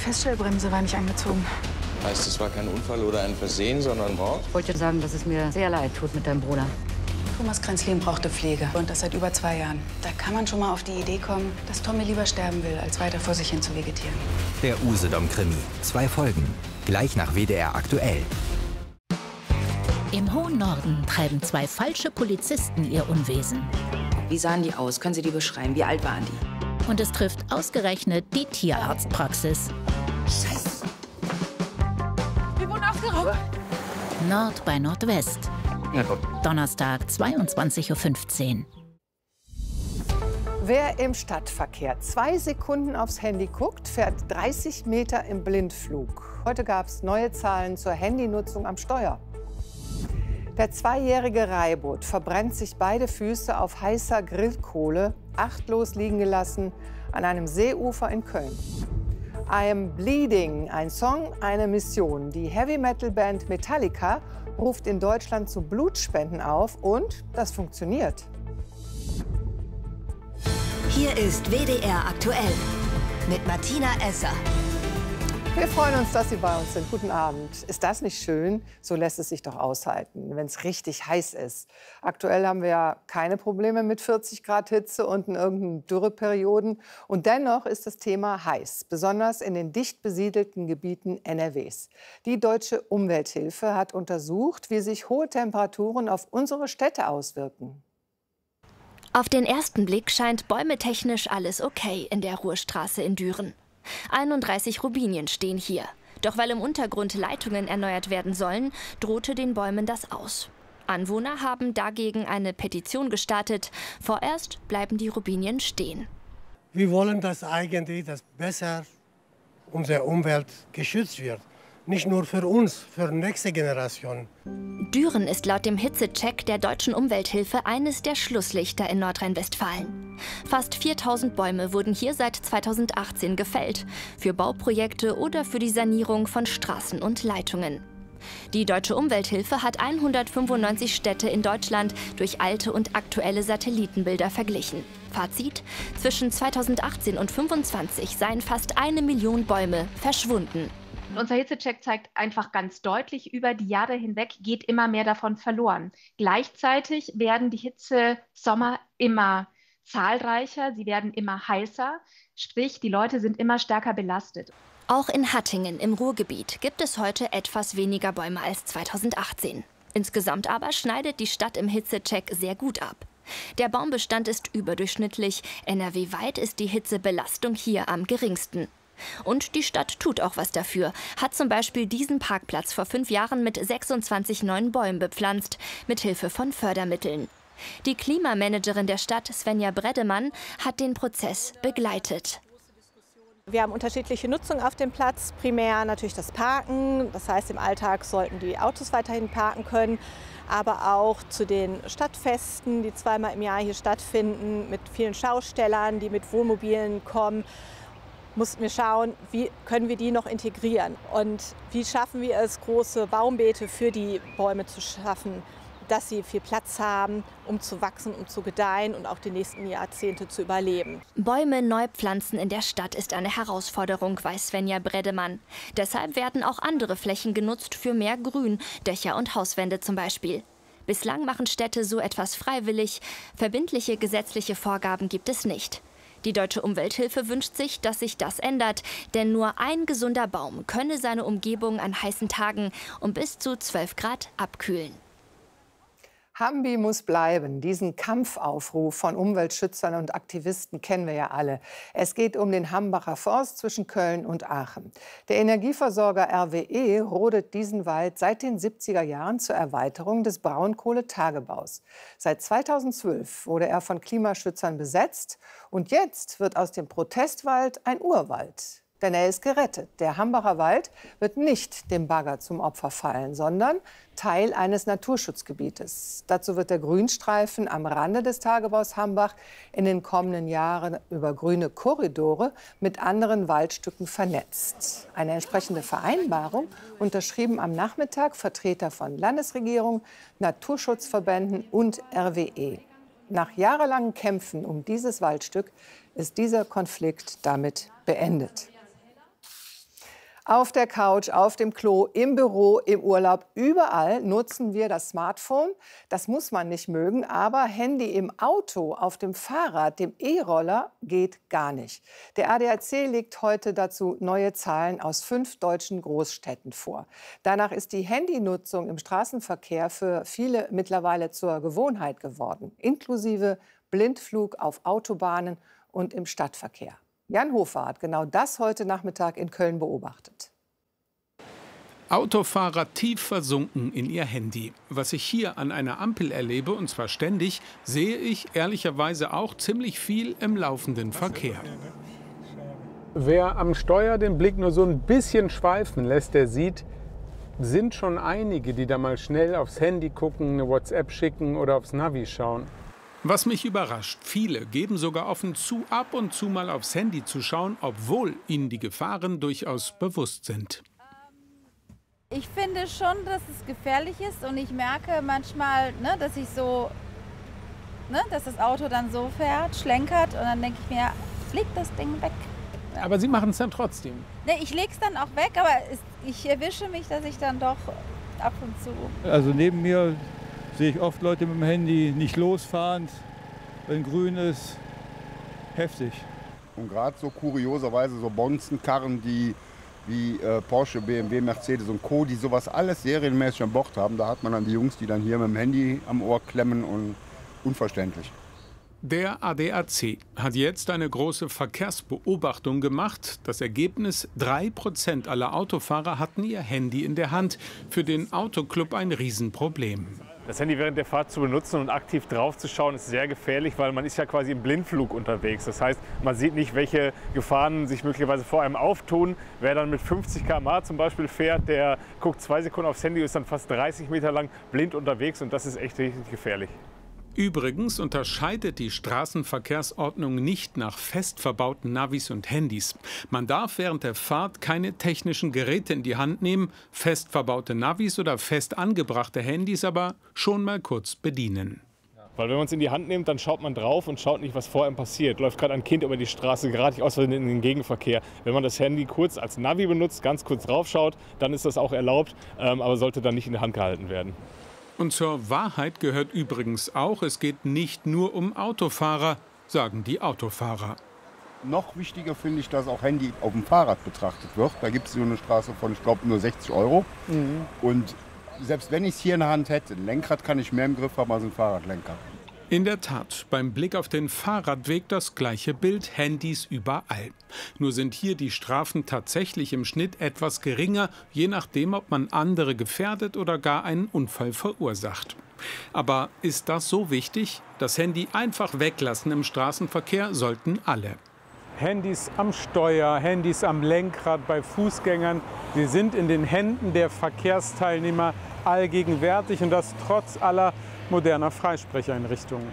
Feststellbremse war nicht angezogen. Heißt, es war kein Unfall oder ein Versehen, sondern Mord? Ich wollte sagen, dass es mir sehr leid tut mit deinem Bruder. Thomas Kränzlin brauchte Pflege. Und das seit über 2 Jahren. Da kann man schon mal auf die Idee kommen, dass Tommy lieber sterben will, als weiter vor sich hin zu vegetieren. Der Usedom-Krimi. 2 Folgen. Gleich nach WDR aktuell. Im hohen Norden treiben 2 falsche Polizisten ihr Unwesen. Wie sahen die aus? Können Sie die beschreiben? Wie alt waren die? Und es trifft ausgerechnet die Tierarztpraxis. Scheiße. Wir wurden aufgeraubt. Nord bei Nordwest. Ja, komm. Donnerstag, 22:15 Uhr. Wer im Stadtverkehr 2 Sekunden aufs Handy guckt, fährt 30 Meter im Blindflug. Heute gab es neue Zahlen zur Handynutzung am Steuer. Der 2-jährige Raibut verbrennt sich beide Füße auf heißer Grillkohle, achtlos liegen gelassen, an einem Seeufer in Köln. I'm Bleeding, ein Song, eine Mission. Die Heavy-Metal-Band Metallica ruft in Deutschland zu Blutspenden auf und das funktioniert. Hier ist WDR aktuell mit Martina Esser. Wir freuen uns, dass Sie bei uns sind. Guten Abend. Ist das nicht schön? So lässt es sich doch aushalten, wenn es richtig heiß ist. Aktuell haben wir ja keine Probleme mit 40 Grad Hitze und in irgendeinen Dürreperioden. Und dennoch ist das Thema heiß, besonders in den dicht besiedelten Gebieten NRWs. Die Deutsche Umwelthilfe hat untersucht, wie sich hohe Temperaturen auf unsere Städte auswirken. Auf den ersten Blick scheint bäumetechnisch alles okay in der Ruhrstraße in Düren. 31 Robinien stehen hier. Doch weil im Untergrund Leitungen erneuert werden sollen, drohte den Bäumen das aus. Anwohner haben dagegen eine Petition gestartet. Vorerst bleiben die Robinien stehen. Wir wollen, dass besser unsere Umwelt geschützt wird. Nicht nur für uns, für die nächste Generation. Düren ist laut dem Hitzecheck der Deutschen Umwelthilfe eines der Schlusslichter in Nordrhein-Westfalen. Fast 4000 Bäume wurden hier seit 2018 gefällt, für Bauprojekte oder für die Sanierung von Straßen und Leitungen. Die Deutsche Umwelthilfe hat 195 Städte in Deutschland durch alte und aktuelle Satellitenbilder verglichen. Fazit: Zwischen 2018 und 2025 seien fast 1 Million Bäume verschwunden. Unser Hitzecheck zeigt einfach ganz deutlich, über die Jahre hinweg geht immer mehr davon verloren. Gleichzeitig werden die Hitzesommer immer zahlreicher, sie werden immer heißer, sprich die Leute sind immer stärker belastet. Auch in Hattingen im Ruhrgebiet gibt es heute etwas weniger Bäume als 2018. Insgesamt aber schneidet die Stadt im Hitzecheck sehr gut ab. Der Baumbestand ist überdurchschnittlich, NRW-weit ist die Hitzebelastung hier am geringsten. Und die Stadt tut auch was dafür, hat zum Beispiel diesen Parkplatz vor 5 Jahren mit 26 neuen Bäumen bepflanzt, mit Hilfe von Fördermitteln. Die Klimamanagerin der Stadt, Svenja Bredemann, hat den Prozess begleitet. Wir haben unterschiedliche Nutzung auf dem Platz. Primär natürlich das Parken, das heißt im Alltag sollten die Autos weiterhin parken können. Aber auch zu den Stadtfesten, die 2-mal im Jahr hier stattfinden, mit vielen Schaustellern, die mit Wohnmobilen kommen, mussten wir schauen, wie können wir die noch integrieren und wie schaffen wir es, große Baumbeete für die Bäume zu schaffen, dass sie viel Platz haben, um zu wachsen, um zu gedeihen und auch die nächsten Jahrzehnte zu überleben. Bäume neu pflanzen in der Stadt ist eine Herausforderung, weiß Svenja Bredemann. Deshalb werden auch andere Flächen genutzt für mehr Grün, Dächer und Hauswände zum Beispiel. Bislang machen Städte so etwas freiwillig. Verbindliche gesetzliche Vorgaben gibt es nicht. Die Deutsche Umwelthilfe wünscht sich, dass sich das ändert, denn nur ein gesunder Baum könne seine Umgebung an heißen Tagen um bis zu 12 Grad abkühlen. Hambi muss bleiben. Diesen Kampfaufruf von Umweltschützern und Aktivisten kennen wir ja alle. Es geht um den Hambacher Forst zwischen Köln und Aachen. Der Energieversorger RWE rodet diesen Wald seit den 70er Jahren zur Erweiterung des Braunkohletagebaus. Seit 2012 wurde er von Klimaschützern besetzt und jetzt wird aus dem Protestwald ein Urwald. Denn er ist gerettet. Der Hambacher Wald wird nicht dem Bagger zum Opfer fallen, sondern Teil eines Naturschutzgebietes. Dazu wird der Grünstreifen am Rande des Tagebaus Hambach in den kommenden Jahren über grüne Korridore mit anderen Waldstücken vernetzt. Eine entsprechende Vereinbarung unterschrieben am Nachmittag Vertreter von Landesregierung, Naturschutzverbänden und RWE. Nach jahrelangen Kämpfen um dieses Waldstück ist dieser Konflikt damit beendet. Auf der Couch, auf dem Klo, im Büro, im Urlaub, überall nutzen wir das Smartphone. Das muss man nicht mögen, aber Handy im Auto, auf dem Fahrrad, dem E-Roller geht gar nicht. Der ADAC legt heute dazu neue Zahlen aus 5 deutschen Großstädten vor. Danach ist die Handynutzung im Straßenverkehr für viele mittlerweile zur Gewohnheit geworden, inklusive Blindflug auf Autobahnen und im Stadtverkehr. Jan Hofer hat genau das heute Nachmittag in Köln beobachtet. Autofahrer tief versunken in ihr Handy. Was ich hier an einer Ampel erlebe, und zwar ständig, sehe ich ehrlicherweise auch ziemlich viel im laufenden Verkehr. Wer am Steuer den Blick nur so ein bisschen schweifen lässt, der sieht, sind schon einige, die da mal schnell aufs Handy gucken, eine WhatsApp schicken oder aufs Navi schauen. Was mich überrascht, viele geben sogar offen zu, ab und zu mal aufs Handy zu schauen, obwohl ihnen die Gefahren durchaus bewusst sind. Ich finde schon, dass es gefährlich ist und ich merke manchmal, dass dass das Auto dann so fährt, schlenkert und dann denke ich mir, leg das Ding weg. Ja. Aber Sie machen es dann trotzdem? Nee, ich lege es dann auch weg, aber ich erwische mich, dass ich dann doch ab und zu... Also neben mir sehe ich oft Leute mit dem Handy nicht losfahrend, wenn grün ist, heftig. Und gerade so kurioserweise so Bonzenkarren, die wie Porsche, BMW, Mercedes und Co., die sowas alles serienmäßig an Bord haben, da hat man dann die Jungs, die dann hier mit dem Handy am Ohr klemmen und unverständlich. Der ADAC hat jetzt eine große Verkehrsbeobachtung gemacht. Das Ergebnis: 3% aller Autofahrer hatten ihr Handy in der Hand. Für den Autoclub ein Riesenproblem. Das Handy während der Fahrt zu benutzen und aktiv drauf zu schauen, ist sehr gefährlich, weil man ist ja quasi im Blindflug unterwegs. Das heißt, man sieht nicht, welche Gefahren sich möglicherweise vor einem auftun. Wer dann mit 50 km/h zum Beispiel fährt, der guckt 2 Sekunden aufs Handy, ist dann fast 30 Meter lang blind unterwegs und das ist echt richtig gefährlich. Übrigens unterscheidet die Straßenverkehrsordnung nicht nach fest verbauten Navis und Handys. Man darf während der Fahrt keine technischen Geräte in die Hand nehmen, fest verbaute Navis oder fest angebrachte Handys aber schon mal kurz bedienen. Weil wenn man es in die Hand nimmt, dann schaut man drauf und schaut nicht, was vor einem passiert. Läuft gerade ein Kind über die Straße, gerade nicht aus Versehen in den Gegenverkehr. Wenn man das Handy kurz als Navi benutzt, ganz kurz drauf schaut, dann ist das auch erlaubt, aber sollte dann nicht in der Hand gehalten werden. Und zur Wahrheit gehört übrigens auch, es geht nicht nur um Autofahrer, sagen die Autofahrer. Noch wichtiger finde ich, dass auch Handy auf dem Fahrrad betrachtet wird. Da gibt es nur eine Straße von, ich glaube, nur 60 €. Und selbst wenn ich es hier in der Hand hätte, ein Lenkrad kann ich mehr im Griff haben als ein Fahrradlenker. In der Tat, beim Blick auf den Fahrradweg das gleiche Bild, Handys überall. Nur sind hier die Strafen tatsächlich im Schnitt etwas geringer, je nachdem, ob man andere gefährdet oder gar einen Unfall verursacht. Aber ist das so wichtig? Das Handy einfach weglassen im Straßenverkehr sollten alle. Handys am Steuer, Handys am Lenkrad, bei Fußgängern. Sie sind in den Händen der Verkehrsteilnehmer allgegenwärtig und das trotz aller moderner Freisprecheinrichtungen.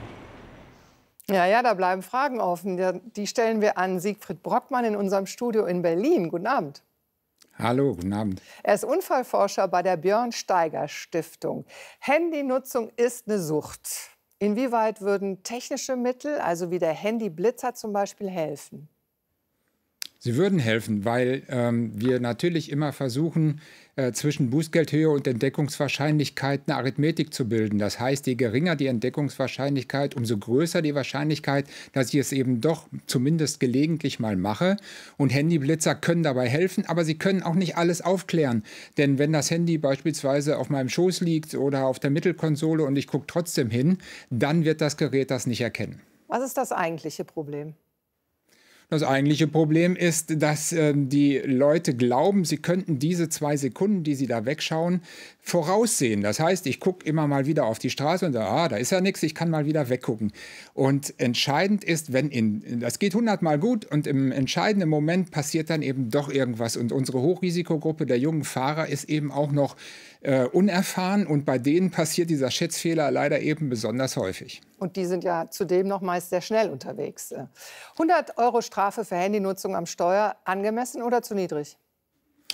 Ja, da bleiben Fragen offen. Die stellen wir an Siegfried Brockmann in unserem Studio in Berlin. Guten Abend. Hallo, guten Abend. Er ist Unfallforscher bei der Björn Steiger Stiftung. Handynutzung ist eine Sucht. Inwieweit würden technische Mittel, also wie der Handyblitzer zum Beispiel, helfen? Sie würden helfen, weil wir natürlich immer versuchen, zwischen Bußgeldhöhe und Entdeckungswahrscheinlichkeit eine Arithmetik zu bilden. Das heißt, je geringer die Entdeckungswahrscheinlichkeit, umso größer die Wahrscheinlichkeit, dass ich es eben doch zumindest gelegentlich mal mache. Und Handyblitzer können dabei helfen, aber sie können auch nicht alles aufklären. Denn wenn das Handy beispielsweise auf meinem Schoß liegt oder auf der Mittelkonsole und ich gucke trotzdem hin, dann wird das Gerät das nicht erkennen. Was ist das eigentliche Problem? Das eigentliche Problem ist, dass die Leute glauben, sie könnten diese 2 Sekunden, die sie da wegschauen, voraussehen. Das heißt, ich gucke immer mal wieder auf die Straße und sage, da ist ja nichts, ich kann mal wieder weggucken. Und entscheidend ist, das geht 100-mal gut und im entscheidenden Moment passiert dann eben doch irgendwas. Und unsere Hochrisikogruppe der jungen Fahrer ist eben auch noch unerfahren und bei denen passiert dieser Schätzfehler leider eben besonders häufig. Und die sind ja zudem noch meist sehr schnell unterwegs. 100 € Strafe für Handynutzung am Steuer, angemessen oder zu niedrig?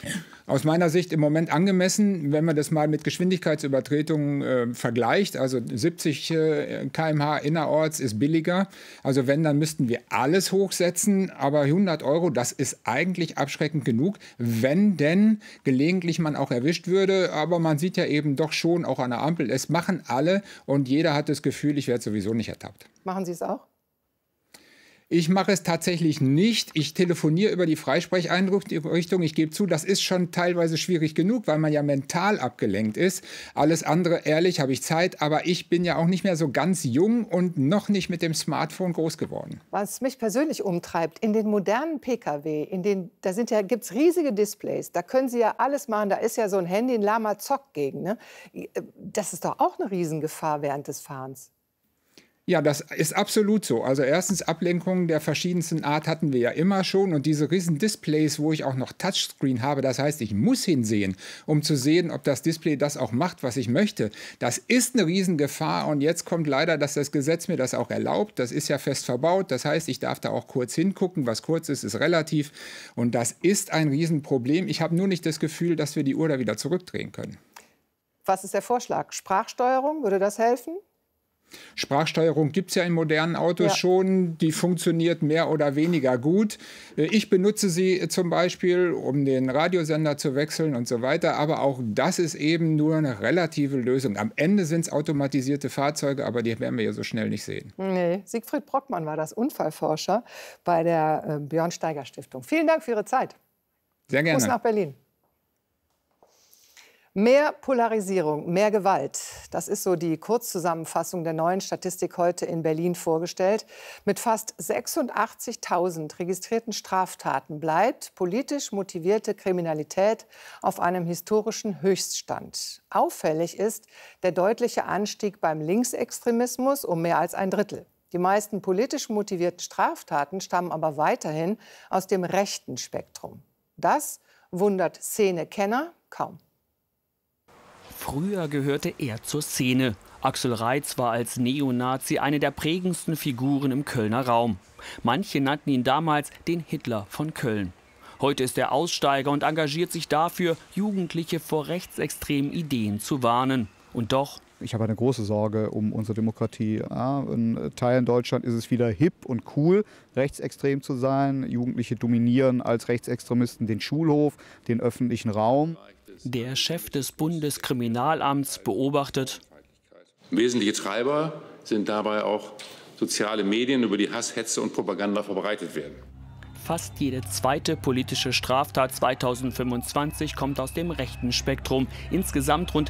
Aus meiner Sicht im Moment angemessen, wenn man das mal mit Geschwindigkeitsübertretungen vergleicht. Also 70 km/h innerorts ist billiger. Also wenn, dann müssten wir alles hochsetzen. Aber 100 €, das ist eigentlich abschreckend genug, wenn denn gelegentlich man auch erwischt würde. Aber man sieht ja eben doch schon auch an der Ampel, es machen alle und jeder hat das Gefühl, ich werde sowieso nicht ertappt. Machen Sie es auch? Ich mache es tatsächlich nicht. Ich telefoniere über die Freisprecheinrichtung. Ich gebe zu, das ist schon teilweise schwierig genug, weil man ja mental abgelenkt ist. Alles andere, ehrlich, habe ich Zeit. Aber ich bin ja auch nicht mehr so ganz jung und noch nicht mit dem Smartphone groß geworden. Was mich persönlich umtreibt, in den modernen Pkw, gibt es riesige Displays. Da können Sie ja alles machen. Da ist ja so ein Handy, ein Lama Zock gegen. Ne? Das ist doch auch eine Riesengefahr während des Fahrens. Ja, das ist absolut so. Also erstens, Ablenkungen der verschiedensten Art hatten wir ja immer schon. Und diese riesen Displays, wo ich auch noch Touchscreen habe, das heißt, ich muss hinsehen, um zu sehen, ob das Display das auch macht, was ich möchte. Das ist eine Riesengefahr. Und jetzt kommt leider, dass das Gesetz mir das auch erlaubt. Das ist ja fest verbaut. Das heißt, ich darf da auch kurz hingucken. Was kurz ist, ist relativ. Und das ist ein Riesenproblem. Ich habe nur nicht das Gefühl, dass wir die Uhr da wieder zurückdrehen können. Was ist der Vorschlag? Sprachsteuerung, würde das helfen? Sprachsteuerung gibt es ja in modernen Autos schon, die funktioniert mehr oder weniger gut. Ich benutze sie zum Beispiel, um den Radiosender zu wechseln und so weiter, aber auch das ist eben nur eine relative Lösung. Am Ende sind es automatisierte Fahrzeuge, aber die werden wir ja so schnell nicht sehen. Nee, Siegfried Brockmann war das, Unfallforscher bei der Björn-Steiger-Stiftung. Vielen Dank für Ihre Zeit. Sehr gerne. Gruß nach Berlin. Mehr Polarisierung, mehr Gewalt. Das ist so die Kurzzusammenfassung der neuen Statistik heute in Berlin vorgestellt. Mit fast 86.000 registrierten Straftaten bleibt politisch motivierte Kriminalität auf einem historischen Höchststand. Auffällig ist der deutliche Anstieg beim Linksextremismus um mehr als ein Drittel. Die meisten politisch motivierten Straftaten stammen aber weiterhin aus dem rechten Spektrum. Das wundert Szenekenner kaum. Früher gehörte er zur Szene. Axel Reitz war als Neonazi eine der prägendsten Figuren im Kölner Raum. Manche nannten ihn damals den Hitler von Köln. Heute ist er Aussteiger und engagiert sich dafür, Jugendliche vor rechtsextremen Ideen zu warnen. Und doch... Ich habe eine große Sorge um unsere Demokratie. Ja, in Teilen Deutschland ist es wieder hip und cool, rechtsextrem zu sein. Jugendliche dominieren als Rechtsextremisten den Schulhof, den öffentlichen Raum. Der Chef des Bundeskriminalamts beobachtet: Wesentliche Treiber sind dabei auch soziale Medien, über die Hass, Hetze und Propaganda verbreitet werden. Fast jede zweite politische Straftat 2025 kommt aus dem rechten Spektrum. Insgesamt rund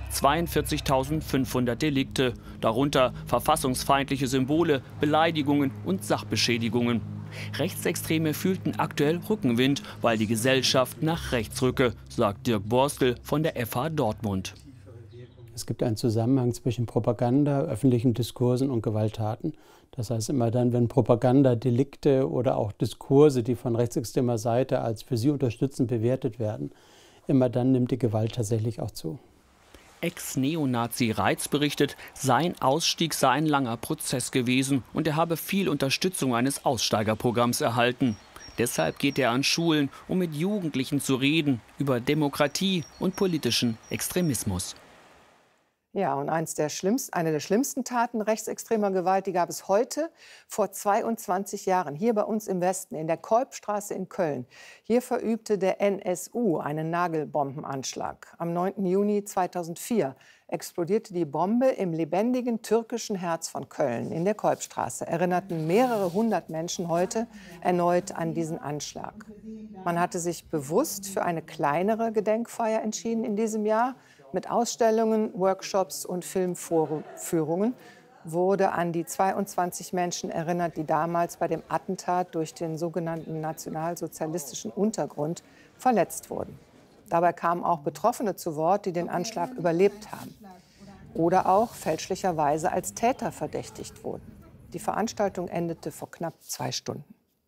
42.500 Delikte, darunter verfassungsfeindliche Symbole, Beleidigungen und Sachbeschädigungen. Rechtsextreme fühlten aktuell Rückenwind, weil die Gesellschaft nach rechts rücke, sagt Dirk Borstel von der FH Dortmund. Es gibt einen Zusammenhang zwischen Propaganda, öffentlichen Diskursen und Gewalttaten. Das heißt, immer dann, wenn Propagandadelikte oder auch Diskurse, die von rechtsextremer Seite als für sie unterstützend bewertet werden, immer dann nimmt die Gewalt tatsächlich auch zu. Ex-Neonazi Reitz berichtet, sein Ausstieg sei ein langer Prozess gewesen und er habe viel Unterstützung eines Aussteigerprogramms erhalten. Deshalb geht er an Schulen, um mit Jugendlichen zu reden über Demokratie und politischen Extremismus. Ja, und eine der schlimmsten Taten rechtsextremer Gewalt, die gab es heute vor 22 Jahren, hier bei uns im Westen, in der Kolbstraße in Köln. Hier verübte der NSU einen Nagelbombenanschlag. Am 9. Juni 2004 explodierte die Bombe im lebendigen türkischen Herz von Köln, in der Kolbstraße. Erinnerten mehrere hundert Menschen heute erneut an diesen Anschlag. Man hatte sich bewusst für eine kleinere Gedenkfeier entschieden in diesem Jahr. Mit Ausstellungen, Workshops und Filmvorführungen wurde an die 22 Menschen erinnert, die damals bei dem Attentat durch den sogenannten nationalsozialistischen Untergrund verletzt wurden. Dabei kamen auch Betroffene zu Wort, die den Anschlag überlebt haben oder auch fälschlicherweise als Täter verdächtigt wurden. Die Veranstaltung endete vor knapp 2 Stunden.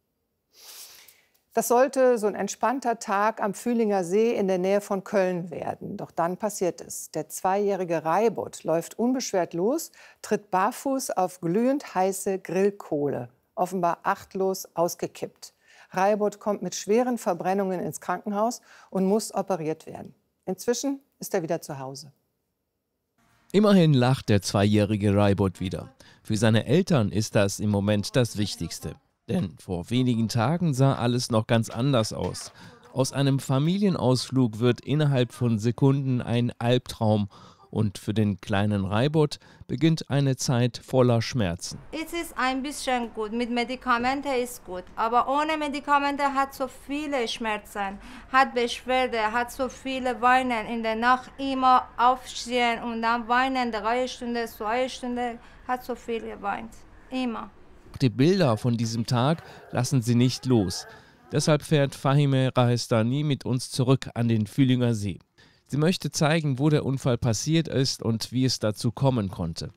Das sollte so ein entspannter Tag am Fühlinger See in der Nähe von Köln werden. Doch dann passiert es. Der 2-jährige Raibut läuft unbeschwert los, tritt barfuß auf glühend heiße Grillkohle, offenbar achtlos ausgekippt. Raibot kommt mit schweren Verbrennungen ins Krankenhaus und muss operiert werden. Inzwischen ist er wieder zu Hause. Immerhin lacht der zweijährige Raibot wieder. Für seine Eltern ist das im Moment das Wichtigste. Denn vor wenigen Tagen sah alles noch ganz anders aus. Aus einem Familienausflug wird innerhalb von Sekunden ein Albtraum. Und für den kleinen Raibot beginnt eine Zeit voller Schmerzen. Es ist ein bisschen gut, mit Medikamenten ist gut, aber ohne Medikamente hat so viele Schmerzen, hat Beschwerde, hat so viele Weinen, in der Nacht immer aufstehen und dann weinen, 3 Stunden, 2 Stunden, hat so viel geweint, immer. Die Bilder von diesem Tag lassen sie nicht los. Deshalb fährt Fahime Rahestani mit uns zurück an den Fühlinger See. Sie möchte zeigen, wo der Unfall passiert ist und wie es dazu kommen konnte.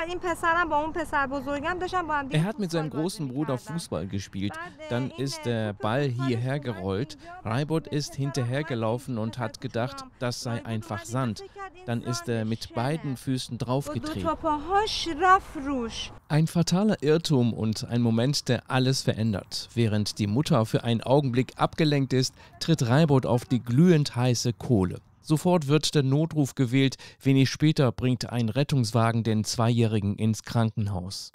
Er hat mit seinem großen Bruder Fußball gespielt, dann ist der Ball hierher gerollt. Raibot ist hinterhergelaufen und hat gedacht, das sei einfach Sand. Dann ist er mit beiden Füßen draufgetreten. Ein fataler Irrtum und ein Moment, der alles verändert. Während die Mutter für einen Augenblick abgelenkt ist, tritt Raibot auf die glühend heiße Kohle. Sofort wird der Notruf gewählt. Wenig später bringt ein Rettungswagen den Zweijährigen ins Krankenhaus.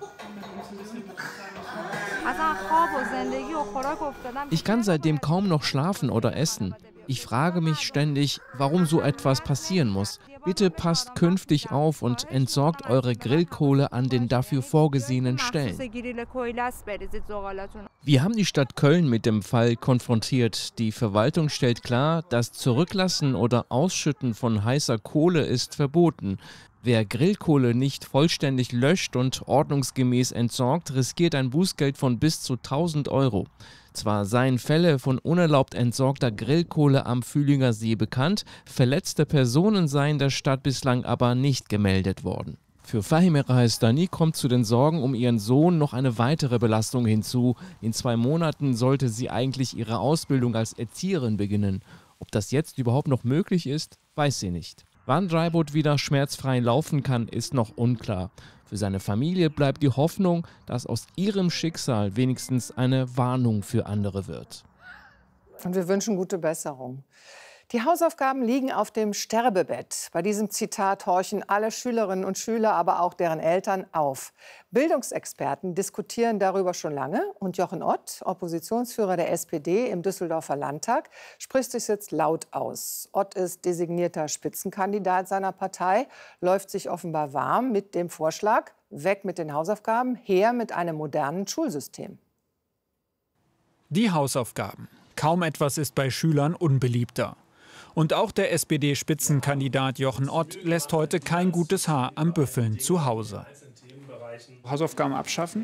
Ich kann seitdem kaum noch schlafen oder essen. Ich frage mich ständig, warum so etwas passieren muss. Bitte passt künftig auf und entsorgt eure Grillkohle an den dafür vorgesehenen Stellen. Wir haben die Stadt Köln mit dem Fall konfrontiert. Die Verwaltung stellt klar, das Zurücklassen oder Ausschütten von heißer Kohle ist verboten. Wer Grillkohle nicht vollständig löscht und ordnungsgemäß entsorgt, riskiert ein Bußgeld von bis zu 1.000 €. Zwar seien Fälle von unerlaubt entsorgter Grillkohle am Fühlinger See bekannt, verletzte Personen seien der Stadt bislang aber nicht gemeldet worden. Für Fahime Rahestani kommt zu den Sorgen um ihren Sohn noch eine weitere Belastung hinzu. In 2 Monaten sollte sie eigentlich ihre Ausbildung als Erzieherin beginnen. Ob das jetzt überhaupt noch möglich ist, weiß sie nicht. Wann Raibot wieder schmerzfrei laufen kann, ist noch unklar. Für seine Familie bleibt die Hoffnung, dass aus ihrem Schicksal wenigstens eine Warnung für andere wird. Und wir wünschen gute Besserung. Die Hausaufgaben liegen auf dem Sterbebett. Bei diesem Zitat horchen alle Schülerinnen und Schüler, aber auch deren Eltern auf. Bildungsexperten diskutieren darüber schon lange. Und Jochen Ott, Oppositionsführer der SPD im Düsseldorfer Landtag, spricht sich jetzt laut aus. Ott ist designierter Spitzenkandidat seiner Partei, läuft sich offenbar warm mit dem Vorschlag, weg mit den Hausaufgaben, her mit einem modernen Schulsystem. Die Hausaufgaben. Kaum etwas ist bei Schülern unbeliebter. Und auch der SPD-Spitzenkandidat Jochen Ott lässt heute kein gutes Haar am Büffeln zu Hause. Hausaufgaben abschaffen?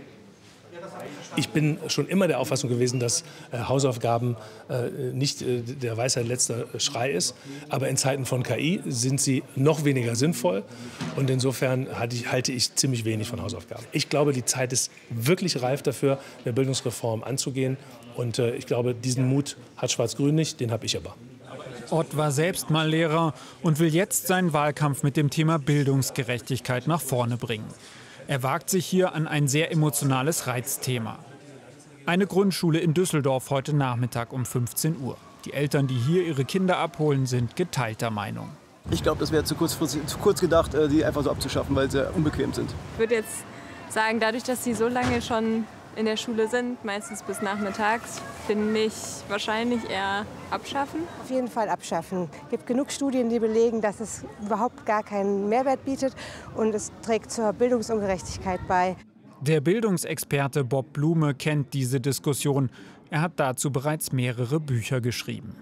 Ich bin schon immer der Auffassung gewesen, dass Hausaufgaben nicht der Weisheit letzter Schrei ist. Aber in Zeiten von KI sind sie noch weniger sinnvoll. Und insofern halte ich ziemlich wenig von Hausaufgaben. Ich glaube, die Zeit ist wirklich reif dafür, eine Bildungsreform anzugehen. Und ich glaube, diesen Mut hat Schwarz-Grün nicht, den habe ich aber. Ott war selbst mal Lehrer und will jetzt seinen Wahlkampf mit dem Thema Bildungsgerechtigkeit nach vorne bringen. Er wagt sich hier an ein sehr emotionales Reizthema. Eine Grundschule in Düsseldorf heute Nachmittag um 15 Uhr. Die Eltern, die hier ihre Kinder abholen, sind geteilter Meinung. Ich glaube, das wäre zu kurz gedacht, die einfach so abzuschaffen, weil sie unbequem sind. Ich würde jetzt sagen, dadurch, dass sie so lange schon in der Schule sind, meistens bis nachmittags, finde ich wahrscheinlich eher abschaffen. Auf jeden Fall abschaffen. Es gibt genug Studien, die belegen, dass es überhaupt gar keinen Mehrwert bietet und es trägt zur Bildungsungerechtigkeit bei. Der Bildungsexperte Bob Blume kennt diese Diskussion. Er hat dazu bereits mehrere Bücher geschrieben.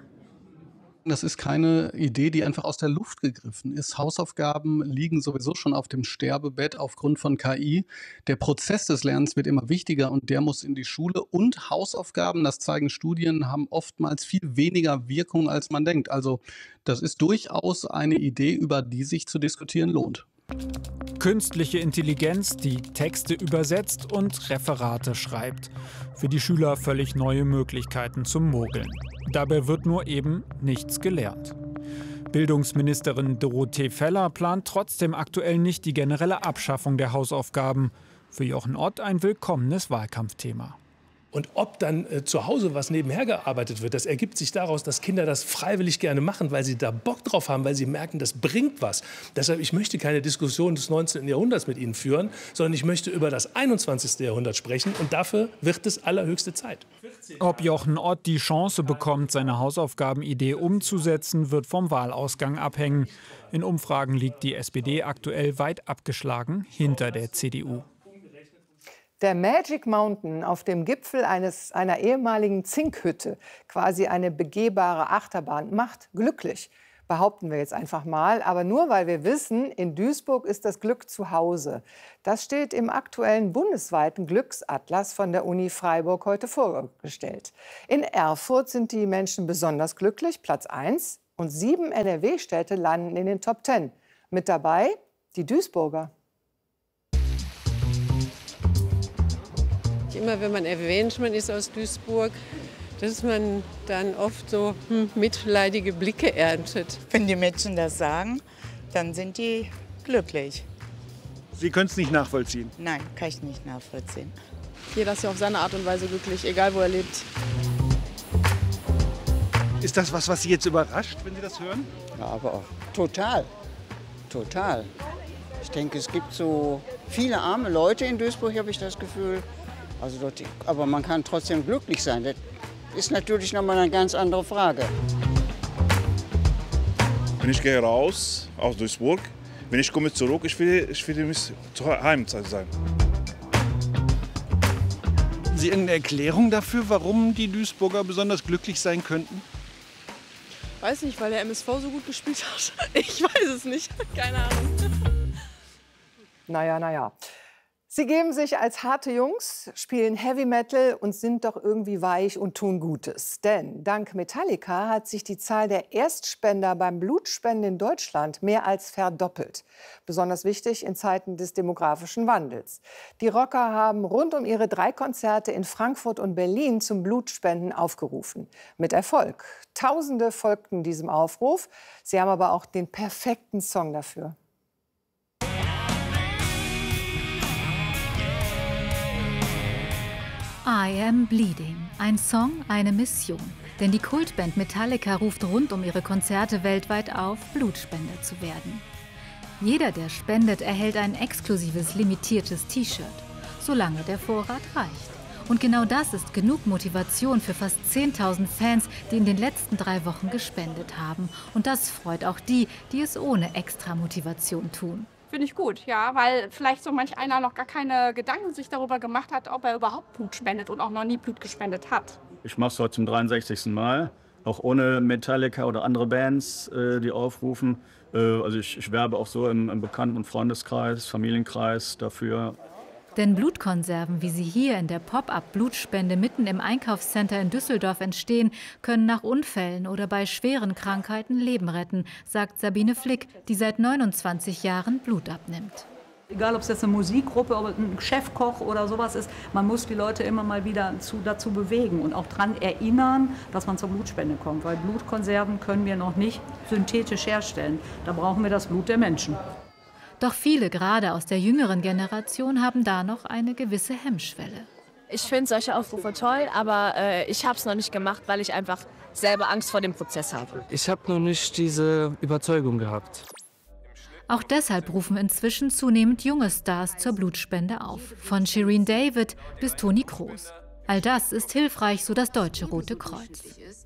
Das ist keine Idee, die einfach aus der Luft gegriffen ist. Hausaufgaben liegen sowieso schon auf dem Sterbebett aufgrund von KI. Der Prozess des Lernens wird immer wichtiger und der muss in die Schule. Und Hausaufgaben, das zeigen Studien, haben oftmals viel weniger Wirkung, als man denkt. Also das ist durchaus eine Idee, über die sich zu diskutieren lohnt. Künstliche Intelligenz, die Texte übersetzt und Referate schreibt. Für die Schüler völlig neue Möglichkeiten zum Mogeln. Dabei wird nur eben nichts gelernt. Bildungsministerin Dorothee Feller plant trotzdem aktuell nicht die generelle Abschaffung der Hausaufgaben. Für Jochen Ott ein willkommenes Wahlkampfthema. Und ob dann zu Hause was nebenher gearbeitet wird, das ergibt sich daraus, dass Kinder das freiwillig gerne machen, weil sie da Bock drauf haben, weil sie merken, das bringt was. Deshalb, ich möchte keine Diskussion des 19. Jahrhunderts mit Ihnen führen, sondern ich möchte über das 21. Jahrhundert sprechen. Und dafür wird es allerhöchste Zeit. Ob Jochen Ott die Chance bekommt, seine Hausaufgabenidee umzusetzen, wird vom Wahlausgang abhängen. In Umfragen liegt die SPD aktuell weit abgeschlagen hinter der CDU. Der Magic Mountain auf dem Gipfel einer ehemaligen Zinkhütte, quasi eine begehbare Achterbahn, macht glücklich. Behaupten wir jetzt einfach mal, aber nur weil wir wissen, in Duisburg ist das Glück zu Hause. Das steht im aktuellen bundesweiten Glücksatlas von der Uni Freiburg heute vorgestellt. In Erfurt sind die Menschen besonders glücklich, Platz 1, und 7 NRW-Städte landen in den Top 10. Mit dabei die Duisburger. Immer wenn man erwähnt, man ist aus Duisburg, dass man dann oft so mitleidige Blicke erntet. Wenn die Menschen das sagen, dann sind die glücklich. Sie können es nicht nachvollziehen? Nein, kann ich nicht nachvollziehen. Jeder ist ja auf seine Art und Weise glücklich, egal wo er lebt. Ist das was Sie jetzt überrascht, wenn Sie das hören? Ja, aber auch total. Total. Ich denke, es gibt so viele arme Leute in Duisburg, habe ich das Gefühl. Also dort, aber man kann trotzdem glücklich sein. Das ist natürlich noch mal eine ganz andere Frage. Wenn ich gehe raus aus Duisburg, wenn ich komme zurück, ich will zu Heim sein. Haben Sie irgendeine Erklärung dafür, warum die Duisburger besonders glücklich sein könnten? Weiß nicht, weil der MSV so gut gespielt hat. Ich weiß es nicht. Keine Ahnung. Naja. Sie geben sich als harte Jungs, spielen Heavy Metal und sind doch irgendwie weich und tun Gutes. Denn dank Metallica hat sich die Zahl der Erstspender beim Blutspenden in Deutschland mehr als verdoppelt. Besonders wichtig in Zeiten des demografischen Wandels. Die Rocker haben rund um ihre 3 Konzerte in Frankfurt und Berlin zum Blutspenden aufgerufen. Mit Erfolg. Tausende folgten diesem Aufruf. Sie haben aber auch den perfekten Song dafür. I Am Bleeding. Ein Song, eine Mission. Denn die Kultband Metallica ruft rund um ihre Konzerte weltweit auf, Blutspender zu werden. Jeder, der spendet, erhält ein exklusives, limitiertes T-Shirt. Solange der Vorrat reicht. Und genau das ist genug Motivation für fast 10.000 Fans, die in den letzten 3 Wochen gespendet haben. Und das freut auch die, die es ohne extra Motivation tun. Finde ich gut, ja, weil vielleicht so manch einer noch gar keine Gedanken sich darüber gemacht hat, ob er überhaupt Blut spendet und auch noch nie Blut gespendet hat. Ich mache es heute zum 63. Mal, auch ohne Metallica oder andere Bands, die aufrufen. Also ich werbe auch so im Bekannten- und Freundeskreis, Familienkreis dafür. Denn Blutkonserven, wie sie hier in der Pop-up-Blutspende mitten im Einkaufscenter in Düsseldorf entstehen, können nach Unfällen oder bei schweren Krankheiten Leben retten, sagt Sabine Flick, die seit 29 Jahren Blut abnimmt. Egal, ob es jetzt eine Musikgruppe oder ein Chefkoch oder sowas ist, man muss die Leute immer mal wieder dazu bewegen und auch daran erinnern, dass man zur Blutspende kommt. Weil Blutkonserven können wir noch nicht synthetisch herstellen. Da brauchen wir das Blut der Menschen. Doch viele, gerade aus der jüngeren Generation, haben da noch eine gewisse Hemmschwelle. Ich finde solche Aufrufe toll, aber ich habe es noch nicht gemacht, weil ich einfach selber Angst vor dem Prozess habe. Ich habe noch nicht diese Überzeugung gehabt. Auch deshalb rufen inzwischen zunehmend junge Stars zur Blutspende auf. Von Shirin David bis Toni Kroos. All das ist hilfreich, so das Deutsche Rote Kreuz.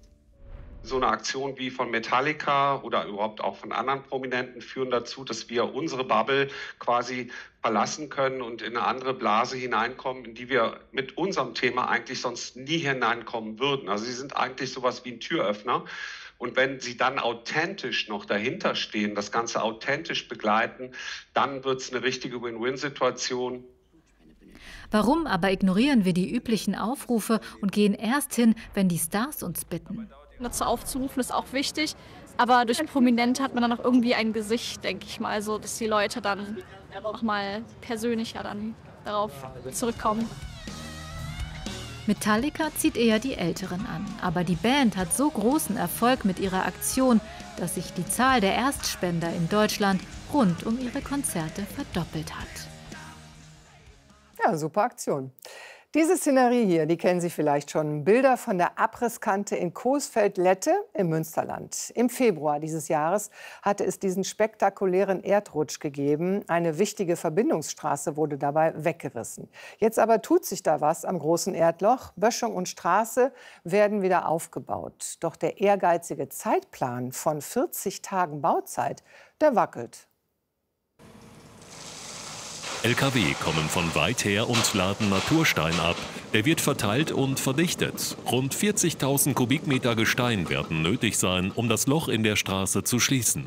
So eine Aktion wie von Metallica oder überhaupt auch von anderen Prominenten führen dazu, dass wir unsere Bubble quasi verlassen können und in eine andere Blase hineinkommen, in die wir mit unserem Thema eigentlich sonst nie hineinkommen würden. Also sie sind eigentlich sowas wie ein Türöffner. Und wenn sie dann authentisch noch dahinter stehen, das Ganze authentisch begleiten, dann wird es eine richtige Win-Win-Situation. Warum aber ignorieren wir die üblichen Aufrufe und gehen erst hin, wenn die Stars uns bitten? Dazu aufzurufen ist auch wichtig, aber durch Prominente hat man dann auch irgendwie ein Gesicht, denke ich mal, so dass die Leute dann auch mal persönlicher dann darauf zurückkommen. Metallica zieht eher die Älteren an, aber die Band hat so großen Erfolg mit ihrer Aktion, dass sich die Zahl der Erstspender in Deutschland rund um ihre Konzerte verdoppelt hat. Ja, super Aktion. Diese Szenerie hier, die kennen Sie vielleicht schon. Bilder von der Abrisskante in Coesfeld-Lette im Münsterland. Im Februar dieses Jahres hatte es diesen spektakulären Erdrutsch gegeben. Eine wichtige Verbindungsstraße wurde dabei weggerissen. Jetzt aber tut sich da was am großen Erdloch. Böschung und Straße werden wieder aufgebaut. Doch der ehrgeizige Zeitplan von 40 Tagen Bauzeit, der wackelt. LKW kommen von weit her und laden Naturstein ab. Er wird verteilt und verdichtet. Rund 40.000 Kubikmeter Gestein werden nötig sein, um das Loch in der Straße zu schließen.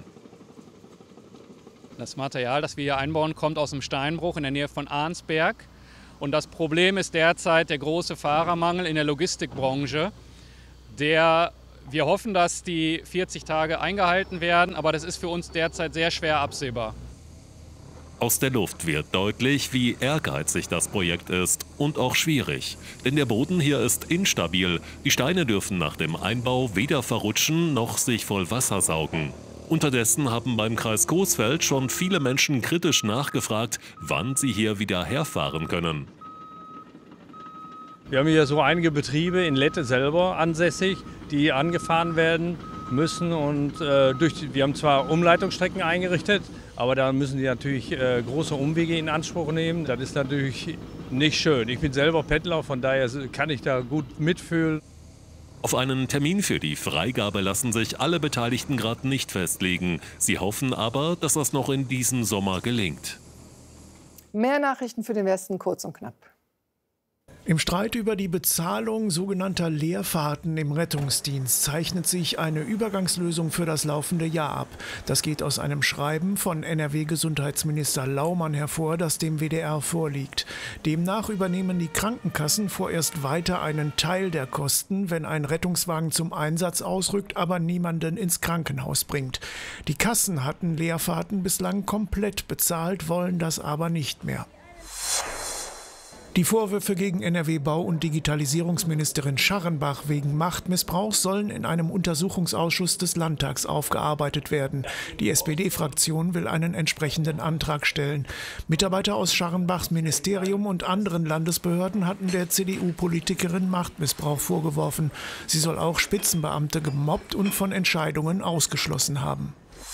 Das Material, das wir hier einbauen, kommt aus dem Steinbruch in der Nähe von Arnsberg. Und das Problem ist derzeit der große Fahrermangel in der Logistikbranche. Wir hoffen, dass die 40 Tage eingehalten werden, aber das ist für uns derzeit sehr schwer absehbar. Aus der Luft wird deutlich, wie ehrgeizig das Projekt ist und auch schwierig. Denn der Boden hier ist instabil. Die Steine dürfen nach dem Einbau weder verrutschen noch sich voll Wasser saugen. Unterdessen haben beim Kreis Coesfeld schon viele Menschen kritisch nachgefragt, wann sie hier wieder herfahren können. Wir haben hier so einige Betriebe in Lette selber ansässig, die angefahren werden müssen. Und wir haben zwar Umleitungsstrecken eingerichtet, aber da müssen die natürlich große Umwege in Anspruch nehmen. Das ist natürlich nicht schön. Ich bin selber Pendler, von daher kann ich da gut mitfühlen. Auf einen Termin für die Freigabe lassen sich alle Beteiligten gerade nicht festlegen. Sie hoffen aber, dass das noch in diesem Sommer gelingt. Mehr Nachrichten für den Westen, kurz und knapp. Im Streit über die Bezahlung sogenannter Leerfahrten im Rettungsdienst zeichnet sich eine Übergangslösung für das laufende Jahr ab. Das geht aus einem Schreiben von NRW-Gesundheitsminister Laumann hervor, das dem WDR vorliegt. Demnach übernehmen die Krankenkassen vorerst weiter einen Teil der Kosten, wenn ein Rettungswagen zum Einsatz ausrückt, aber niemanden ins Krankenhaus bringt. Die Kassen hatten Leerfahrten bislang komplett bezahlt, wollen das aber nicht mehr. Die Vorwürfe gegen NRW-Bau- und Digitalisierungsministerin Scharrenbach wegen Machtmissbrauchs sollen in einem Untersuchungsausschuss des Landtags aufgearbeitet werden. Die SPD-Fraktion will einen entsprechenden Antrag stellen. Mitarbeiter aus Scharrenbachs Ministerium und anderen Landesbehörden hatten der CDU-Politikerin Machtmissbrauch vorgeworfen. Sie soll auch Spitzenbeamte gemobbt und von Entscheidungen ausgeschlossen haben.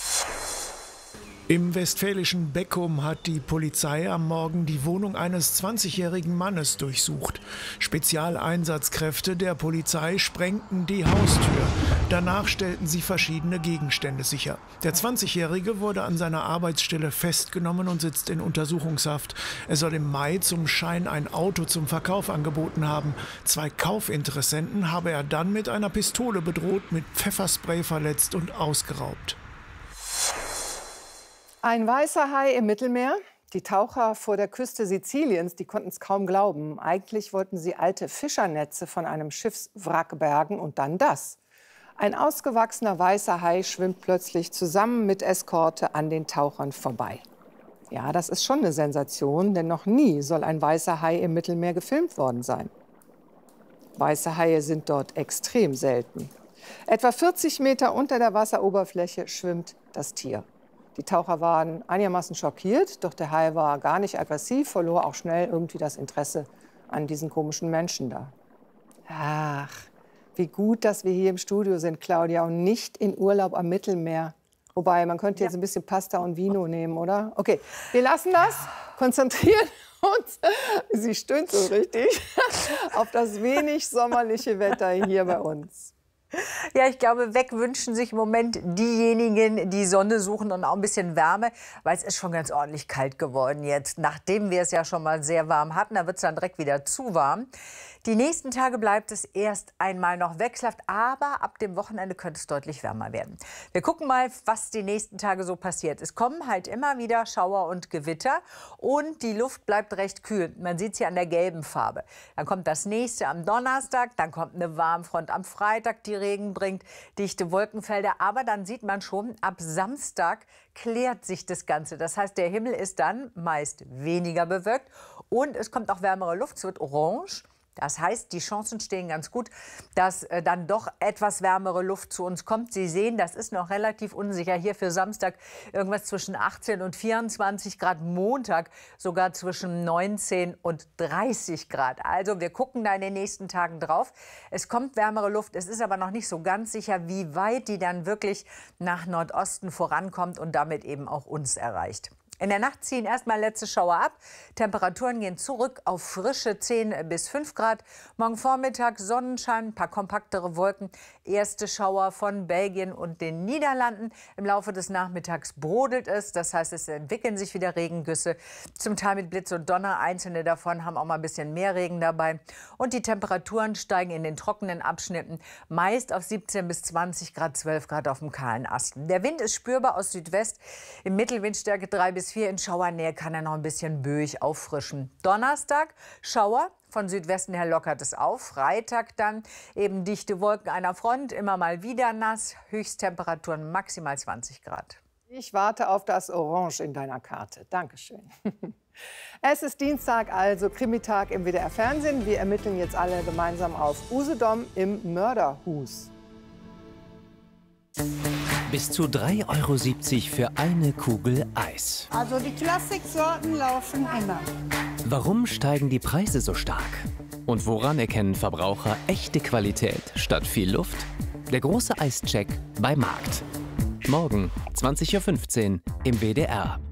Im westfälischen Beckum hat die Polizei am Morgen die Wohnung eines 20-jährigen Mannes durchsucht. Spezialeinsatzkräfte der Polizei sprengten die Haustür. Danach stellten sie verschiedene Gegenstände sicher. Der 20-Jährige wurde an seiner Arbeitsstelle festgenommen und sitzt in Untersuchungshaft. Er soll im Mai zum Schein ein Auto zum Verkauf angeboten haben. 2 Kaufinteressenten habe er dann mit einer Pistole bedroht, mit Pfefferspray verletzt und ausgeraubt. Ein weißer Hai im Mittelmeer. Die Taucher vor der Küste Siziliens, die konnten es kaum glauben. Eigentlich wollten sie alte Fischernetze von einem Schiffswrack bergen und dann das. Ein ausgewachsener weißer Hai schwimmt plötzlich zusammen mit Eskorte an den Tauchern vorbei. Ja, das ist schon eine Sensation, denn noch nie soll ein weißer Hai im Mittelmeer gefilmt worden sein. Weiße Haie sind dort extrem selten. Etwa 40 Meter unter der Wasseroberfläche schwimmt das Tier. Die Taucher waren einigermaßen schockiert, doch der Hai war gar nicht aggressiv, verlor auch schnell irgendwie das Interesse an diesen komischen Menschen da. Ach, wie gut, dass wir hier im Studio sind, Claudia, und nicht in Urlaub am Mittelmeer. Wobei, man könnte jetzt ein bisschen Pasta und Vino nehmen, oder? Okay, wir lassen das, konzentrieren uns, sie stöhnt so richtig, auf das wenig sommerliche Wetter hier bei uns. Ja, ich glaube, weg wünschen sich im Moment diejenigen, die Sonne suchen und auch ein bisschen Wärme, weil es ist schon ganz ordentlich kalt geworden jetzt. Nachdem wir es ja schon mal sehr warm hatten, da wird es dann direkt wieder zu warm. Die nächsten Tage bleibt es erst einmal noch wechselhaft, aber ab dem Wochenende könnte es deutlich wärmer werden. Wir gucken mal, was die nächsten Tage so passiert. Es kommen halt immer wieder Schauer und Gewitter und die Luft bleibt recht kühl. Man sieht es hier an der gelben Farbe. Dann kommt das nächste am Donnerstag, dann kommt eine Warmfront am Freitag, die Regen bringt, dichte Wolkenfelder. Aber dann sieht man schon, ab Samstag klärt sich das Ganze. Das heißt, der Himmel ist dann meist weniger bewölkt und es kommt auch wärmere Luft, es wird orange. Das heißt, die Chancen stehen ganz gut, dass dann doch etwas wärmere Luft zu uns kommt. Sie sehen, das ist noch relativ unsicher. Hier für Samstag irgendwas zwischen 18 und 24 Grad. Montag sogar zwischen 19 und 30 Grad. Also wir gucken da in den nächsten Tagen drauf. Es kommt wärmere Luft. Es ist aber noch nicht so ganz sicher, wie weit die dann wirklich nach Nordosten vorankommt und damit eben auch uns erreicht. In der Nacht ziehen erstmal letzte Schauer ab. Temperaturen gehen zurück auf frische 10 bis 5 Grad. Morgen Vormittag Sonnenschein, ein paar kompaktere Wolken. Erste Schauer von Belgien und den Niederlanden. Im Laufe des Nachmittags brodelt es. Das heißt, es entwickeln sich wieder Regengüsse. Zum Teil mit Blitz und Donner. Einzelne davon haben auch mal ein bisschen mehr Regen dabei. Und die Temperaturen steigen in den trockenen Abschnitten meist auf 17 bis 20 Grad, 12 Grad auf dem kahlen Asten. Der Wind ist spürbar aus Südwest. Im Mittelwindstärke 3 bis 4. In Schauernähe kann er noch ein bisschen böig auffrischen. Donnerstag Schauer. Von Südwesten her lockert es auf. Freitag dann eben dichte Wolken einer Front. Immer mal wieder nass. Höchsttemperaturen maximal 20 Grad. Ich warte auf das Orange in deiner Karte. Dankeschön. Es ist Dienstag, also Krimitag im WDR Fernsehen. Wir ermitteln jetzt alle gemeinsam auf Usedom im Mörderhus. Bis zu 3,70 € für eine Kugel Eis. Also die Klassiksorten laufen immer. Warum steigen die Preise so stark? Und woran erkennen Verbraucher echte Qualität statt viel Luft? Der große Eischeck bei Markt. Morgen 20:15 Uhr im WDR.